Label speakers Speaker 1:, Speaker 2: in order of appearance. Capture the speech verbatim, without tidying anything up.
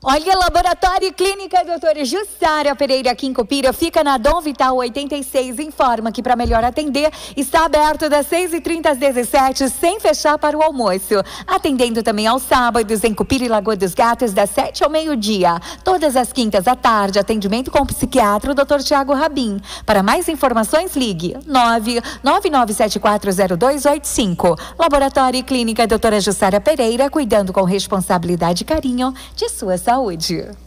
Speaker 1: Olha, Laboratório e Clínica doutora Jussara Pereira aqui em Cupira, fica na Dom Vital oitenta e seis, informa que para melhor atender, está aberto das seis e trinta às dezessete, sem fechar para o almoço. Atendendo também aos sábados em Cupira e Lagoa dos Gatos, das sete ao meio-dia. Todas as quintas à tarde, atendimento com o psiquiatra, o doutor Tiago Rabin. Para mais informações, ligue nove nove nove sete quatro zero dois oito cinco. Laboratório e Clínica doutora Jussara Pereira, cuidando com responsabilidade e carinho de sua saúde.